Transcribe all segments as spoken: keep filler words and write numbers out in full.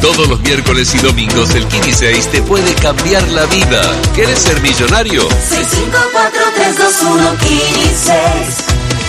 Todos los miércoles y domingos el Kini seis te puede cambiar la vida. ¿Querés ser millonario? seis cinco cuatro tres dos uno Kini seis.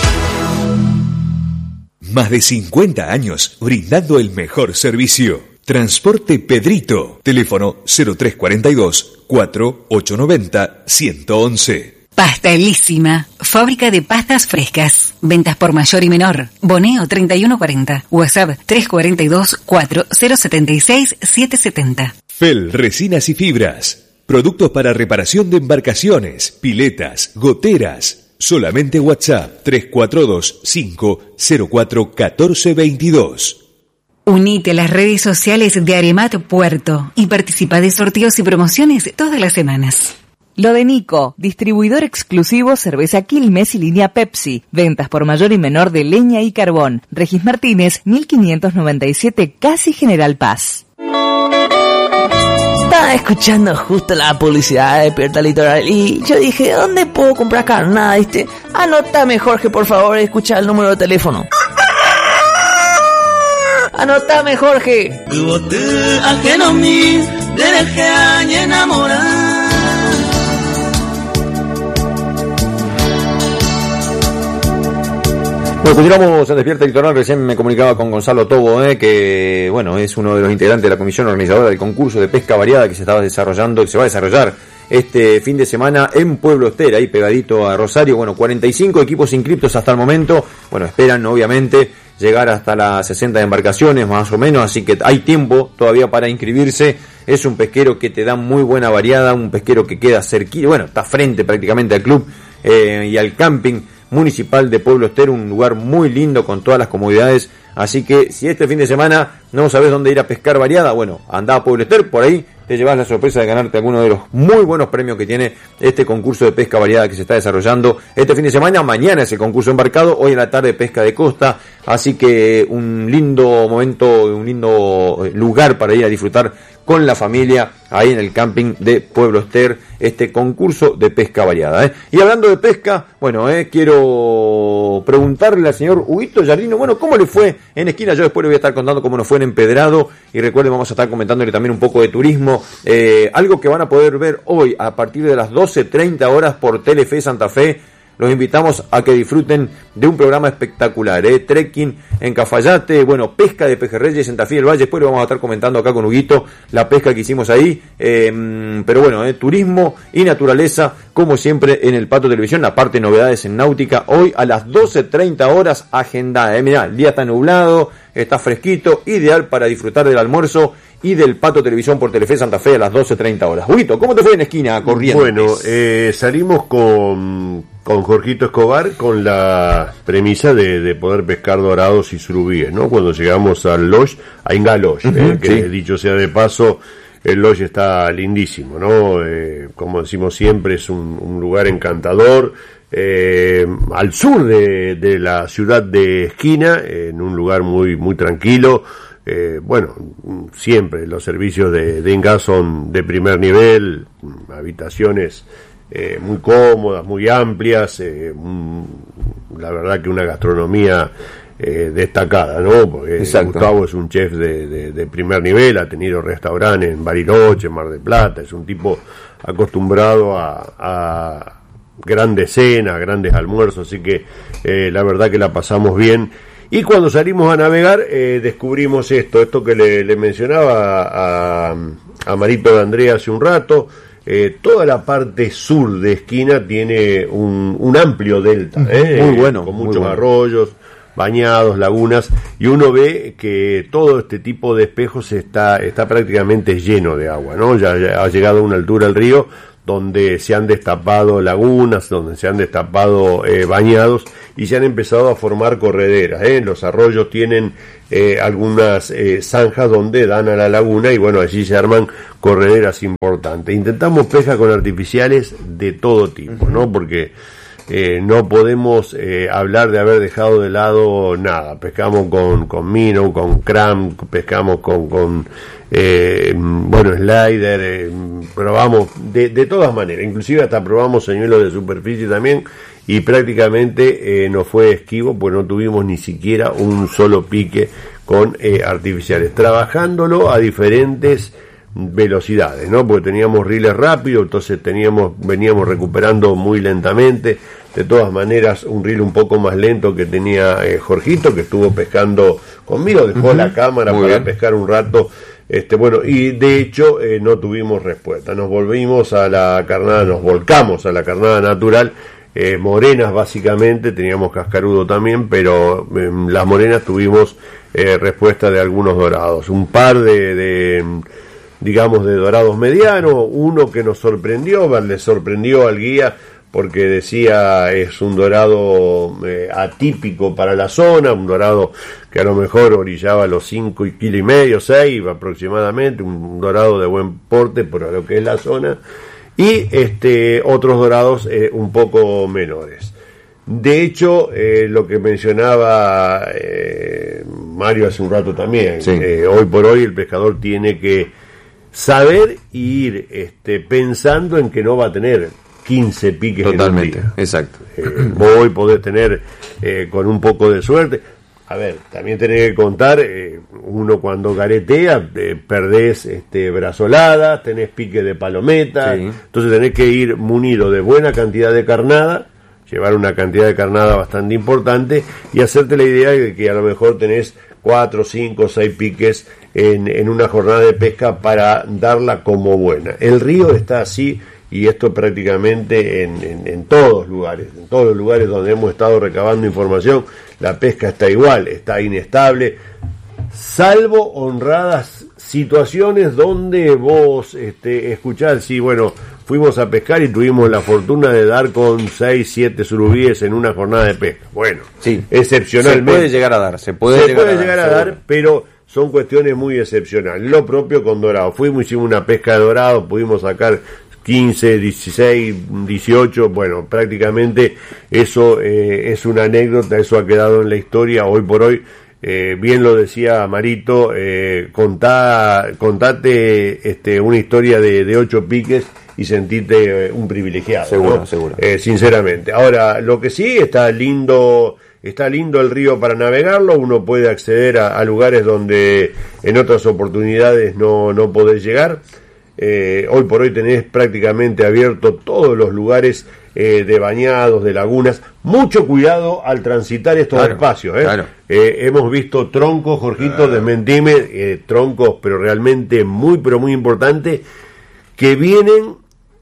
Más de cincuenta años brindando el mejor servicio. Transporte Pedrito. Teléfono cero tres cuarenta y dos, cuatro ocho noventa, ciento once. Pastelísima. Fábrica de pastas frescas. Ventas por mayor y menor. Boneo treinta y uno cuarenta. WhatsApp tres cuarenta y dos, cuatro cero setenta y seis, setecientos setenta. Fel Resinas y Fibras. Productos para reparación de embarcaciones, piletas, goteras. Solamente WhatsApp tres cuatro dos, cinco cero cuatro, uno cuatro dos dos. Unite a las redes sociales de Aremat Puerto y participa de sorteos y promociones todas las semanas. Lo de Nico, distribuidor exclusivo cerveza Quilmes y línea Pepsi. Ventas por mayor y menor de leña y carbón. Regis Martínez, mil quinientos noventa y siete, casi General Paz. Estaba escuchando justo la publicidad de Despierta Litoral y yo dije, ¿dónde puedo comprar carnada? ¿Viste? Anótame, Jorge, por favor, escucha el número de teléfono. Anótame, Jorge. Ajeno a mí, te dejé enamorar. Bueno, continuamos en Despierta Litoral. Recién me comunicaba con Gonzalo Tobo, eh, que bueno, es uno de los integrantes de la comisión organizadora del concurso de pesca variada que se estaba desarrollando, que se va a desarrollar este fin de semana en Pueblo Ester, ahí pegadito a Rosario. Bueno, cuarenta y cinco equipos inscriptos hasta el momento. Bueno, esperan obviamente llegar hasta las sesenta embarcaciones más o menos, así que hay tiempo todavía para inscribirse. Es un pesquero que te da muy buena variada, un pesquero que queda cerquita, bueno, está frente prácticamente al club eh, y al camping municipal de Pueblo Ester, un lugar muy lindo con todas las comodidades. Así que si este fin de semana no sabes dónde ir a pescar variada, bueno, anda a Pueblo Ester, por ahí te llevas la sorpresa de ganarte alguno de los muy buenos premios que tiene este concurso de pesca variada que se está desarrollando este fin de semana. Mañana es el concurso embarcado, hoy en la tarde pesca de costa, así que un lindo momento, un lindo lugar para ir a disfrutar con la familia ahí en el camping de Pueblo Ester, este concurso de pesca variada, ¿eh? Y hablando de pesca, bueno, eh, quiero preguntarle al señor Huguito Jardino, bueno, ¿cómo le fue en Esquina? Yo después le voy a estar contando cómo nos fue en Empedrado, y recuerden, vamos a estar comentándole también un poco de turismo, eh, algo que van a poder ver hoy a partir de las doce treinta horas por Telefe Santa Fe. Los invitamos a que disfruten de un programa espectacular, ¿eh? Trekking en Cafayate, bueno, pesca de pejerreyes en Tafí del Valle. Después lo vamos a estar comentando acá con Huguito, la pesca que hicimos ahí. Eh, pero bueno, ¿eh? Turismo y naturaleza, como siempre en el Pato Televisión. Aparte, novedades en náutica, hoy a las doce treinta horas, agendada. ¿eh? Mirá, el día está nublado, está fresquito, ideal para disfrutar del almuerzo y del Pato Televisión por Telefe Santa Fe a las doce treinta horas. Huguito, ¿cómo te fue en Esquina Corrientes? Bueno, eh, salimos con, con Jorgito Escobar con la premisa de, de poder pescar dorados y surubíes, ¿no? Cuando llegamos al lodge, a Inga Lodge, uh-huh, eh, que sí. Dicho sea de paso, el lodge está lindísimo, ¿no? Eh, como decimos siempre, es un, un lugar encantador, eh, al sur de, de la ciudad de Esquina, en un lugar muy, muy tranquilo. Eh, bueno, siempre los servicios de, de Inga son de primer nivel, habitaciones eh, muy cómodas, muy amplias, eh, un, la verdad que una gastronomía eh, destacada, ¿no? Porque Exacto. Gustavo es un chef de, de, de primer nivel, ha tenido restaurantes en Bariloche, en Mar del Plata, es un tipo acostumbrado a, a grandes cenas, grandes almuerzos, así que eh, la verdad que la pasamos bien. Y cuando salimos a navegar, eh, descubrimos esto, esto que le, le mencionaba a, a Marito de Andrea hace un rato. Eh, toda la parte sur de Esquina tiene un, un amplio delta, ¿eh? Muy bueno. Con muchos bueno. arroyos, bañados, lagunas, y uno ve que todo este tipo de espejos está, está prácticamente lleno de agua, ¿no? Ya, ya ha llegado a una altura el río donde se han destapado lagunas, donde se han destapado eh, bañados y se han empezado a formar correderas, ¿eh? Los arroyos tienen eh, algunas eh, zanjas donde dan a la laguna y bueno, allí se arman correderas importantes. Intentamos pesca con artificiales de todo tipo, ¿no? Porque eh, no podemos eh, hablar de haber dejado de lado nada. Pescamos con, con minnow, con cram, pescamos con... con Eh, bueno, slider, eh, probamos de, de todas maneras, inclusive hasta probamos señuelos de superficie también y prácticamente eh, nos fue esquivo, pues no tuvimos ni siquiera un solo pique con eh, artificiales, trabajándolo a diferentes velocidades, ¿no? Porque teníamos riles rápidos, entonces teníamos, veníamos recuperando muy lentamente. De todas maneras, un reel un poco más lento que tenía eh, Jorgito, que estuvo pescando conmigo, dejó uh-huh. la cámara muy para bien. pescar un rato. Este, bueno, y de hecho eh, no tuvimos respuesta. Nos volvimos a la carnada, nos volcamos a la carnada natural, eh, morenas básicamente, teníamos cascarudo también, pero eh, las morenas tuvimos eh, respuesta de algunos dorados, un par de, de digamos de dorados medianos, uno que nos sorprendió, le sorprendió al guía porque decía es un dorado eh, atípico para la zona, un dorado que a lo mejor orillaba los cinco kilos y medio, seis aproximadamente, un dorado de buen porte por lo que es la zona, y este otros dorados eh, un poco menores. De hecho, eh, lo que mencionaba eh, Mario hace un rato también, sí. eh, hoy por hoy el pescador tiene que saber ir este, pensando en que no va a tener quince piques. Totalmente, en un día. Exacto. Eh, vos hoy podés tener eh, con un poco de suerte. A ver, también tenés que contar, eh, uno cuando garetea, eh, perdés este, brazoladas, tenés pique de palometa, sí. entonces tenés que ir munido de buena cantidad de carnada, llevar una cantidad de carnada bastante importante y hacerte la idea de que a lo mejor tenés cuatro, cinco, seis piques en, en una jornada de pesca para darla como buena. El río está así, y esto prácticamente en, en, en todos lugares, en todos los lugares donde hemos estado recabando información, la pesca está igual, está inestable, salvo honradas situaciones donde vos este, escuchás, sí, bueno, fuimos a pescar y tuvimos la fortuna de dar con seis, siete surubíes en una jornada de pesca. Bueno, sí, excepcionalmente. Se puede llegar a dar, se puede se llegar, puede a, llegar dar, a dar, pero son cuestiones muy excepcionales. Lo propio con dorado, fuimos, hicimos una pesca de dorado, pudimos sacar quince, dieciséis, dieciocho, bueno, prácticamente eso eh, es una anécdota, eso ha quedado en la historia hoy por hoy. Eh, bien lo decía Marito, eh, contá, contate este, una historia de, de ocho piques y sentite eh, un privilegiado. Seguro, ¿no? seguro. Eh, sinceramente. Ahora, lo que sí, está lindo, está lindo el río para navegarlo, uno puede acceder a, a lugares donde en otras oportunidades no, no podés llegar. Eh, hoy por hoy tenés prácticamente abierto todos los lugares eh, de bañados, de lagunas. Mucho cuidado al transitar estos claro, espacios. ¿eh? Claro. Eh, hemos visto troncos, Jorgito, claro. desmentime, eh, troncos, pero realmente muy, pero muy importantes, que vienen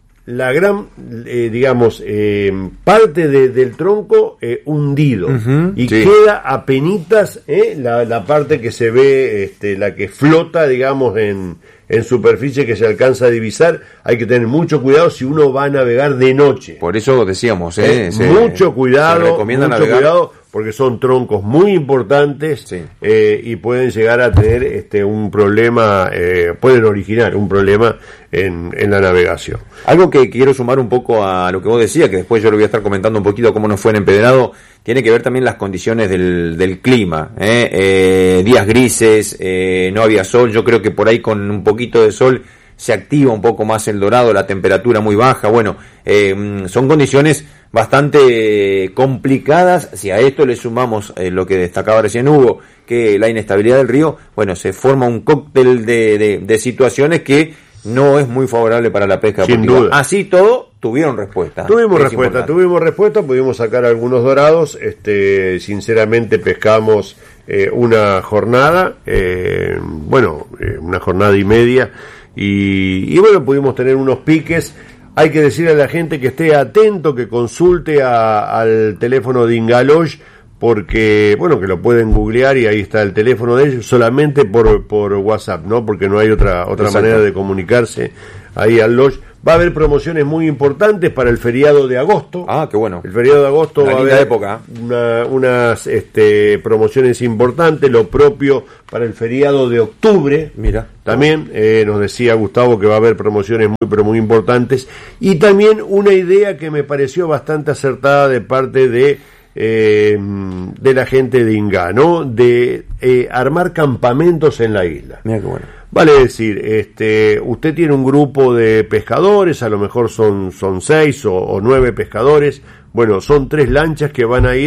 la gran, eh, digamos, eh, parte de, del tronco eh, hundido uh-huh, y sí. queda apenitas eh, la, la parte que se ve, este, la que flota, digamos, en en superficie que se alcanza a divisar. Hay que tener mucho cuidado si uno va a navegar de noche. Por eso decíamos, ¿eh? eh se, mucho cuidado, se recomienda mucho navegar. cuidado, porque son troncos muy importantes sí. eh, y pueden llegar a tener este un problema, eh, pueden originar un problema en, en la navegación. Algo que quiero sumar un poco a lo que vos decías, que después yo lo voy a estar comentando un poquito cómo nos fue en Empedrado, tiene que ver también las condiciones del, del clima, ¿eh? Eh, días grises, eh, no había sol, yo creo que por ahí con un poquito de sol se activa un poco más el dorado, la temperatura muy baja, bueno, eh, son condiciones bastante complicadas. Si a esto le sumamos eh, lo que destacaba recién Hugo, que la inestabilidad del río, bueno, se forma un cóctel de, de, de situaciones que no es muy favorable para la pesca sin deportiva. duda. Así todo, tuvieron respuesta. Tuvimos es respuesta, importante. tuvimos respuesta, pudimos sacar algunos dorados, este, sinceramente pescamos eh, una jornada, eh, bueno, eh, una jornada y media, y, y bueno, pudimos tener unos piques. Hay que decirle a la gente que esté atento, que consulte a, al teléfono de Ingalosh, porque, bueno, que lo pueden googlear y ahí está el teléfono de ellos, solamente por, por WhatsApp, ¿no? Porque no hay otra, otra manera de comunicarse ahí al lodge. Va a haber promociones muy importantes para el feriado de agosto. Ah, qué bueno. El feriado de agosto una va a haber época. Una, unas este, promociones importantes, lo propio para el feriado de octubre. Mira. También eh, nos decía Gustavo que va a haber promociones muy, pero muy importantes. Y también una idea que me pareció bastante acertada de parte de Eh, de la gente de Ingá, ¿no? De eh, armar campamentos en la isla. Mira qué bueno. Vale decir, este, usted tiene un grupo de pescadores, a lo mejor son, son seis o, o nueve pescadores, bueno, son tres lanchas que van a ir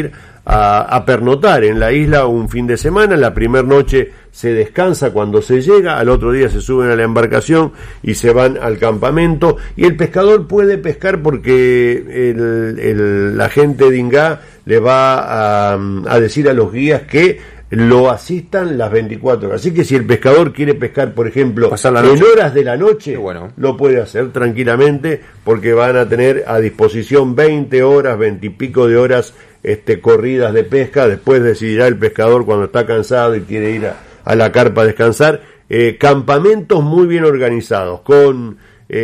a, a pernotar en la isla un fin de semana. La primera noche se descansa cuando se llega, al otro día se suben a la embarcación y se van al campamento, y el pescador puede pescar porque el, el, la gente de Ingá le va a, a decir a los guías que lo asistan las veinticuatro horas. Así que si el pescador quiere pescar, por ejemplo, en horas de la noche, bueno, lo puede hacer tranquilamente, porque van a tener a disposición veinte horas, veinte y pico de horas este, corridas de pesca. Después decidirá el pescador cuando está cansado y quiere ir a, a la carpa a descansar. Eh, campamentos muy bien organizados, con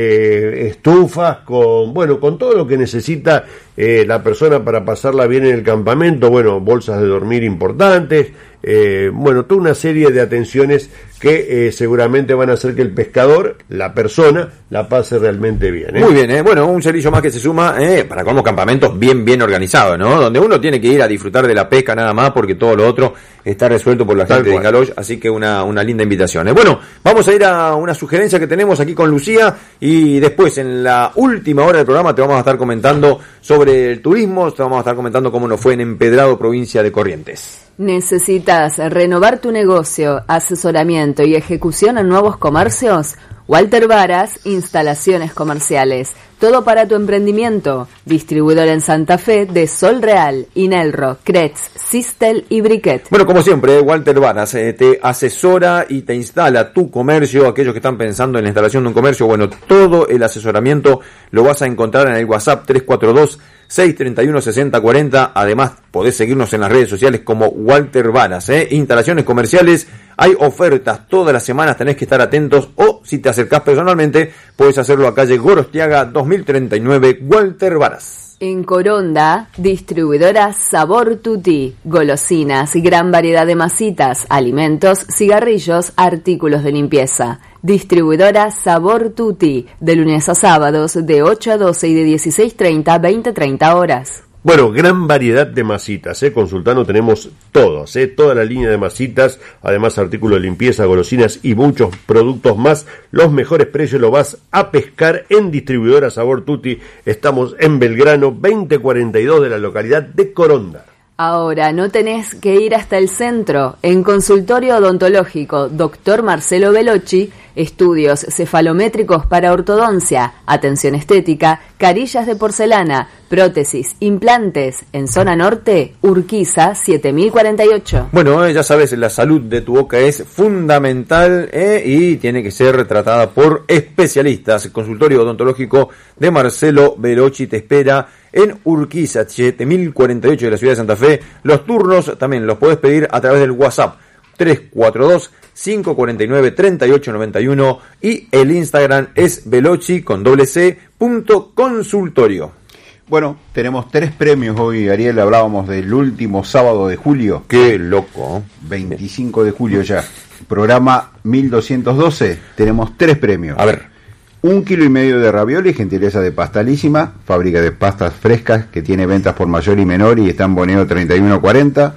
eh, estufas, con bueno, con todo lo que necesita eh, la persona para pasarla bien en el campamento. Bueno, bolsas de dormir importantes, eh, bueno, toda una serie de atenciones que eh, seguramente van a hacer que el pescador, la persona, la pase realmente bien, ¿eh? Muy bien, ¿eh? Bueno, un servicio más que se suma eh, para como campamentos bien, bien organizados, ¿no? Donde uno tiene que ir a disfrutar de la pesca nada más, porque todo lo otro está resuelto por la gente de Ingalosh, así que una, una linda invitación, ¿eh? Bueno, vamos a ir a una sugerencia que tenemos aquí con Lucía, y después en la última hora del programa te vamos a estar comentando sobre el turismo, te vamos a estar comentando cómo nos fue en Empedrado, provincia de Corrientes. ¿Necesitas renovar tu negocio, asesoramiento y ejecución en nuevos comercios? Walter Varas, instalaciones comerciales. Todo para tu emprendimiento. Distribuidor en Santa Fe de Sol Real, Inelro, Kretz, Sistel y Briquet. Bueno, como siempre, Walter Varas eh, te asesora y te instala tu comercio. Aquellos que están pensando en la instalación de un comercio, bueno, todo el asesoramiento lo vas a encontrar en el WhatsApp tres cuatro dos, seis tres uno, seis cero cuatro cero. Además, podés seguirnos en las redes sociales como Walter Varas, ¿eh? Instalaciones comerciales, hay ofertas todas las semanas, tenés que estar atentos, o si te acercás personalmente, podés hacerlo a calle Gorostiaga dos mil treinta y nueve, Walter Varas. En Coronda, distribuidora Sabor Tutti, golosinas, gran variedad de masitas, alimentos, cigarrillos, artículos de limpieza. Distribuidora Sabor Tutti, de lunes a sábados de ocho a doce y de dieciséis treinta a veinte treinta horas. Bueno, gran variedad de masitas, ¿eh? Consultando tenemos todos, ¿eh? Toda la línea de masitas, además artículos de limpieza, golosinas y muchos productos más. Los mejores precios lo vas a pescar en Distribuidora Sabor Tutti. Estamos en Belgrano veinte cuarenta y dos de la localidad de Coronda. Ahora no tenés que ir hasta el centro. En Consultorio Odontológico Doctor Marcelo Veloci, estudios cefalométricos para ortodoncia, atención estética, carillas de porcelana, prótesis, implantes. En zona norte, Urquiza siete mil cuarenta y ocho. Bueno, eh, ya sabes, la salud de tu boca es fundamental eh, y tiene que ser tratada por especialistas. El Consultorio Odontológico de Marcelo Veloci te espera en Urquiza siete mil cuarenta y ocho de la ciudad de Santa Fe. Los turnos también los puedes pedir a través del WhatsApp tres cuatro dos, cinco cuatro nueve, tres ocho nueve uno, y el Instagram es Veloci con doble C punto consultorio. Bueno, tenemos tres premios hoy, Ariel. Hablábamos del último sábado de julio. Qué loco. veinticinco de julio ya. Programa mil doscientos doce. Tenemos tres premios. A ver. Un kilo y medio de ravioli, gentileza de Pastalísima, fábrica de pastas frescas que tiene ventas por mayor y menor y está en Boneo treinta y uno cuarenta.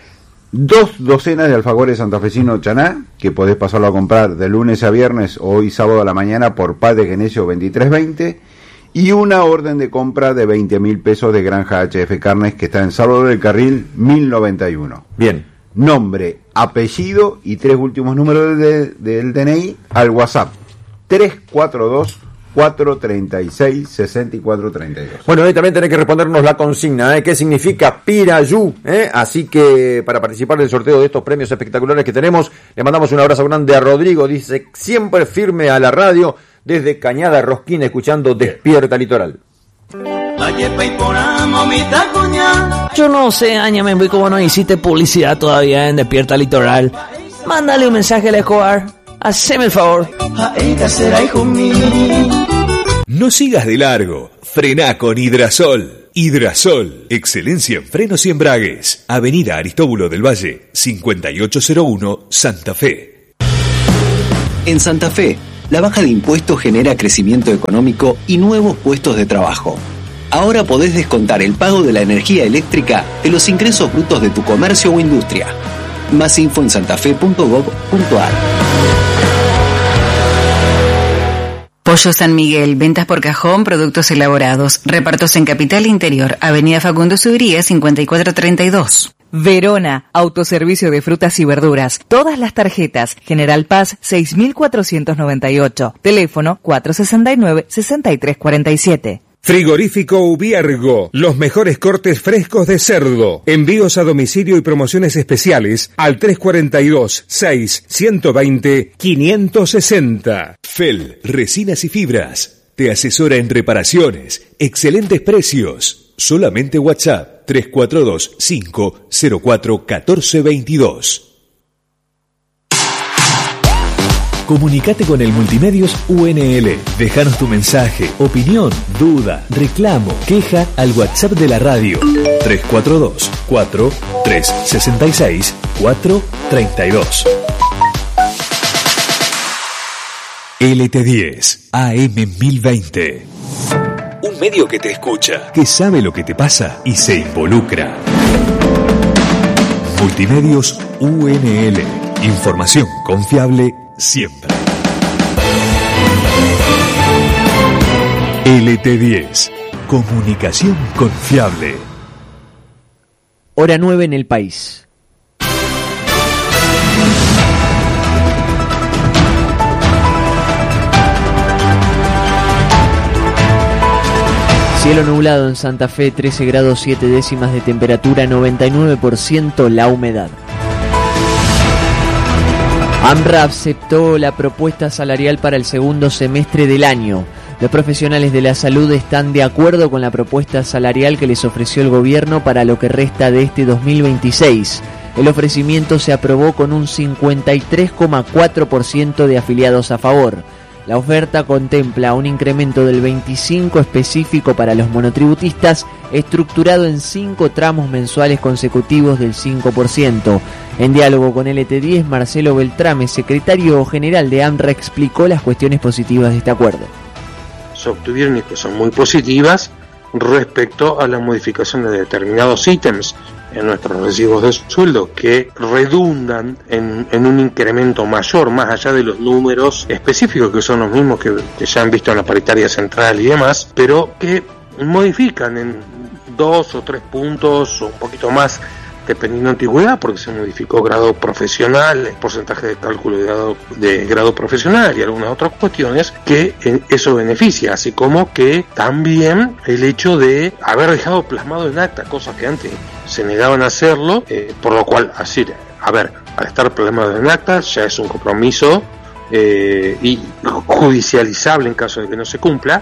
Dos docenas de alfajores santafesino Chaná, que podés pasarlo a comprar de lunes a viernes o hoy sábado a la mañana por Padre Genesio veintitrés veinte. Y una orden de compra de veinte mil pesos de Granja H F Carnes, que está en Salvador del Carril mil noventa y uno. Bien. Nombre, apellido y tres últimos números de, de, del D N I al WhatsApp tres cuatro dos, cuatro tres seis, seis cuatro tres dos. Bueno, hoy también tenés que respondernos la consigna, ¿eh? ¿Qué significa Pirayú? ¿Eh? Así que para participar del sorteo de estos premios espectaculares que tenemos, le mandamos un abrazo grande a Rodrigo. Dice, siempre firme a la radio, desde Cañada Rosquina, escuchando Despierta Litoral. Yo no sé, Añame, cómo no hiciste publicidad todavía en Despierta Litoral. Mándale un mensaje al Escobar. Haceme el favor. No sigas de largo. Frená con Hidrasol. Hidrasol. Excelencia en frenos y embragues. Avenida Aristóbulo del Valle, cincuenta y ocho cero uno, Santa Fe. En Santa Fe, la baja de impuestos genera crecimiento económico y nuevos puestos de trabajo. Ahora podés descontar el pago de la energía eléctrica de los ingresos brutos de tu comercio o industria. Más info en santafe punto gob punto ar. Pollo San Miguel, ventas por cajón, productos elaborados, repartos en Capital Interior, Avenida Facundo Subiría, cincuenta y cuatro treinta y dos. Verona, autoservicio de frutas y verduras. Todas las tarjetas. General Paz seis mil cuatrocientos noventa y ocho. Teléfono cuatro sesenta y nueve, sesenta y tres cuarenta y siete. Frigorífico Ubiergo, los mejores cortes frescos de cerdo. Envíos a domicilio y promociones especiales al tres cuatro dos, seis, uno dos cero, cinco seis cero. F E L, resinas y fibras. Te asesora en reparaciones. Excelentes precios. Solamente WhatsApp tres cuatro dos, cinco cero cuatro, uno cuatro dos dos. Comunicate con el Multimedios U N L. Déjanos tu mensaje, opinión, duda, reclamo, queja al WhatsApp de la radio tres cuatro dos, cuatro tres seis seis, cuatro tres dos. L T diez, A M mil veinte. Un medio que te escucha, que sabe lo que te pasa y se involucra. Multimedios U N L. Información confiable siempre. L T diez. Comunicación confiable. Hora nueve en el país. Cielo nublado en Santa Fe, trece grados siete décimas de temperatura, noventa y nueve por ciento la humedad. AMRA aceptó la propuesta salarial para el segundo semestre del año. Los profesionales de la salud están de acuerdo con la propuesta salarial que les ofreció el gobierno para lo que resta de este dos mil veintiséis. El ofrecimiento se aprobó con un cincuenta y tres coma cuatro por ciento de afiliados a favor. La oferta contempla un incremento del veinticinco por ciento específico para los monotributistas, estructurado en cinco tramos mensuales consecutivos del cinco por ciento. En diálogo con L T diez, Marcelo Beltrame, secretario general de AMRA, explicó las cuestiones positivas de este acuerdo. Se obtuvieron y que son muy positivas respecto a la modificación de determinados ítems en nuestros recibos de sueldo que redundan en, en un incremento mayor, más allá de los números específicos que son los mismos que, que ya han visto en la paritaria central y demás, pero que modifican en dos o tres puntos o un poquito más dependiendo de antigüedad, porque se modificó grado profesional, el porcentaje de cálculo de grado, de grado profesional y algunas otras cuestiones que eso beneficia, así como que también el hecho de haber dejado plasmado en acta cosas que antes se negaban a hacerlo, eh, por lo cual, así, a ver, al estar plasmado en acta ya es un compromiso eh, y judicializable en caso de que no se cumpla.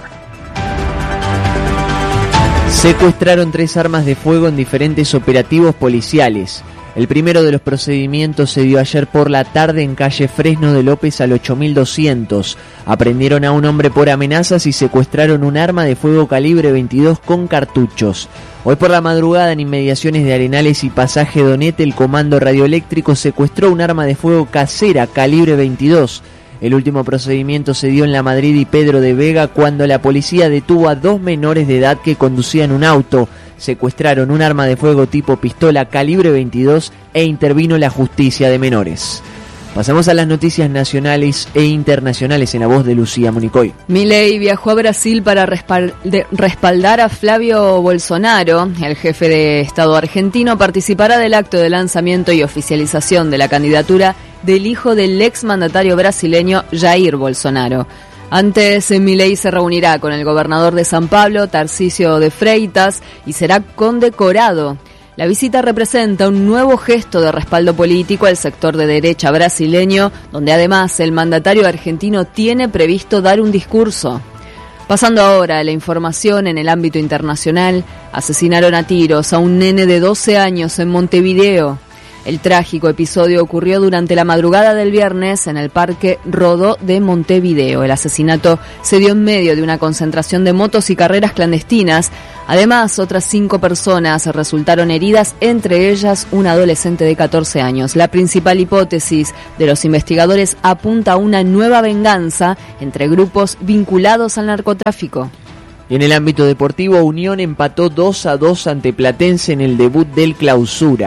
Secuestraron tres armas de fuego en diferentes operativos policiales. El primero de los procedimientos se dio ayer por la tarde en calle Fresno de López al ocho mil doscientos. Aprendieron a un hombre por amenazas y secuestraron un arma de fuego calibre veintidós con cartuchos. Hoy por la madrugada, en inmediaciones de Arenales y Pasaje Donete, el Comando Radioeléctrico secuestró un arma de fuego casera calibre veintidós. El último procedimiento se dio en La Madrid y Pedro de Vega cuando la policía detuvo a dos menores de edad que conducían un auto, secuestraron un arma de fuego tipo pistola calibre veintidós e intervino la justicia de menores. Pasamos a las noticias nacionales e internacionales en la voz de Lucía Municoy. Milei viajó a Brasil para respald- respaldar a Flavio Bolsonaro. El jefe de Estado argentino participará del acto de lanzamiento y oficialización de la candidatura del hijo del exmandatario brasileño Jair Bolsonaro. Antes, Milei se reunirá con el gobernador de San Pablo, Tarcísio de Freitas, y será condecorado. La visita representa un nuevo gesto de respaldo político al sector de derecha brasileño, donde además el mandatario argentino tiene previsto dar un discurso. Pasando ahora a la información en el ámbito internacional, asesinaron a tiros a un nene de doce años en Montevideo. El trágico episodio ocurrió durante la madrugada del viernes en el Parque Rodó de Montevideo. El asesinato se dio en medio de una concentración de motos y carreras clandestinas. Además, otras cinco personas resultaron heridas, entre ellas un adolescente de catorce años. La principal hipótesis de los investigadores apunta a una nueva venganza entre grupos vinculados al narcotráfico. En el ámbito deportivo, Unión empató dos a dos ante Platense en el debut del Clausura.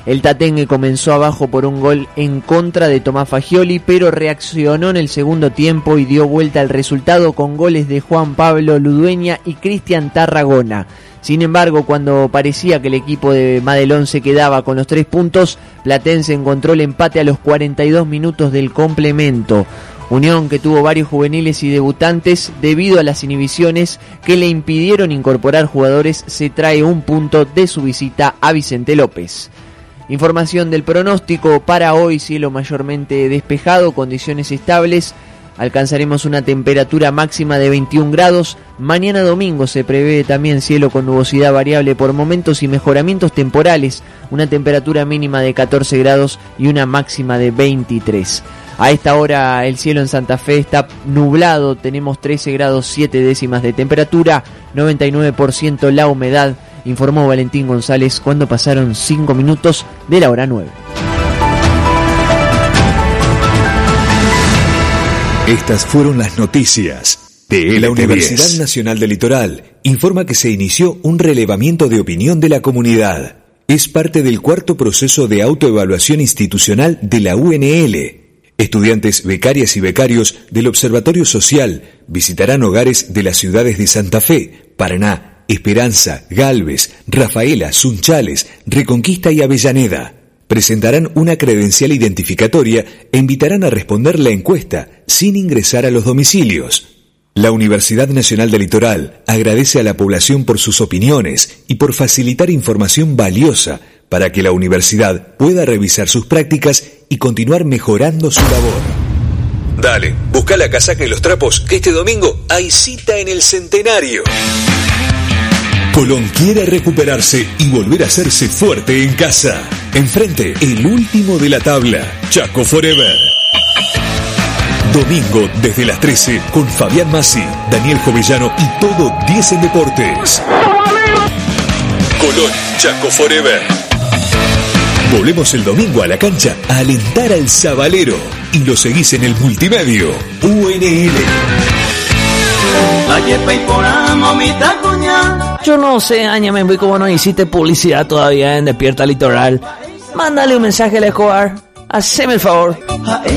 El Tatengue comenzó abajo por un gol en contra de Tomás Fagioli, pero reaccionó en el segundo tiempo y dio vuelta al resultado con goles de Juan Pablo Ludueña y Cristian Tarragona. Sin embargo, cuando parecía que el equipo de Madelón se quedaba con los tres puntos, Platense encontró el empate a los cuarenta y dos minutos del complemento. Unión, que tuvo varios juveniles y debutantes, debido a las inhibiciones que le impidieron incorporar jugadores, se trae un punto de su visita a Vicente López. Información del pronóstico para hoy: cielo mayormente despejado, condiciones estables. Alcanzaremos una temperatura máxima de veintiún grados. Mañana domingo se prevé también cielo con nubosidad variable por momentos y mejoramientos temporales. Una temperatura mínima de catorce grados y una máxima de veintitrés. A esta hora el cielo en Santa Fe está nublado. Tenemos trece grados siete décimas de temperatura, noventa y nueve por ciento la humedad, informó Valentín González cuando pasaron cinco minutos de la hora nueve. Estas fueron las noticias de la Universidad Nacional del Litoral. Informa que se inició un relevamiento de opinión de la comunidad. Es parte del cuarto proceso de autoevaluación institucional de la U N L. Estudiantes, becarias y becarios del Observatorio Social visitarán hogares de las ciudades de Santa Fe, Paraná, Esperanza, Galvez, Rafaela, Sunchales, Reconquista y Avellaneda. Presentarán una credencial identificatoria e invitarán a responder la encuesta sin ingresar a los domicilios. La Universidad Nacional del Litoral agradece a la población por sus opiniones y por facilitar información valiosa para que la universidad pueda revisar sus prácticas y continuar mejorando su labor. Dale, busca la casaca y los trapos, que este domingo hay cita en el Centenario. Colón quiere recuperarse y volver a hacerse fuerte en casa. Enfrente, el último de la tabla, Chaco Forever. Domingo desde las trece con Fabián Massi, Daniel Jovellano y todo diez en Deportes. Colón, Chaco Forever. Volvemos el domingo a la cancha a alentar al Sabalero y lo seguís en el multimedio U N L. Yo no sé, Añame, muy como no hiciste publicidad todavía en Despierta Litoral. Mándale un mensaje al Escobar. Haceme el favor.